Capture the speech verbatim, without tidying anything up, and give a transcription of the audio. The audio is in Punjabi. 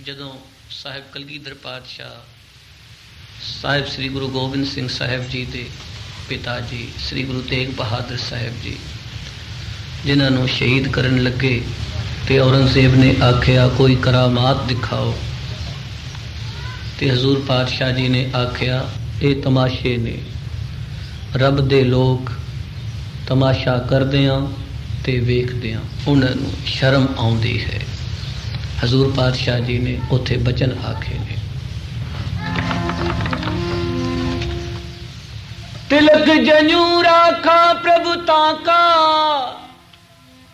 ਜਦੋਂ ਸਾਹਿਬ ਕਲਗੀਧਰ ਪਾਤਸ਼ਾਹ ਸਾਹਿਬ ਸ੍ਰੀ ਗੁਰੂ ਗੋਬਿੰਦ ਸਿੰਘ ਸਾਹਿਬ ਜੀ ਦੇ ਪਿਤਾ ਜੀ ਸ੍ਰੀ ਗੁਰੂ ਤੇਗ ਬਹਾਦਰ ਸਾਹਿਬ ਜੀ ਜਿਨ੍ਹਾਂ ਨੂੰ ਸ਼ਹੀਦ ਕਰਨ ਲੱਗੇ ਤੇ ਔਰੰਗਜ਼ੇਬ ਨੇ ਆਖਿਆ ਕੋਈ ਕਰਾਮਾਤ ਦਿਖਾਓ, ਤੇ ਹਜ਼ੂਰ ਪਾਤਸ਼ਾਹ ਜੀ ਨੇ ਆਖਿਆ ਇਹ ਤਮਾਸ਼ੇ ਨੇ, ਰੱਬ ਦੇ ਲੋਕ ਤਮਾਸ਼ਾ ਕਰਦਿਆਂ ਤੇ ਵੇਖਦਿਆਂ ਉਹਨਾਂ ਨੂੰ ਸ਼ਰਮ ਆਉਂਦੀ ਹੈ। ਹਜ਼ੂਰ ਪਾਤਸ਼ਾਹ ਜੀ ਨੇ ਉੱਥੇ ਬਚਨ ਆਖੇ ਨੇ, ਤਿਲਕ ਜਨੂ ਰਾਖਾ ਪ੍ਰਭੂ ਤਾਕਾ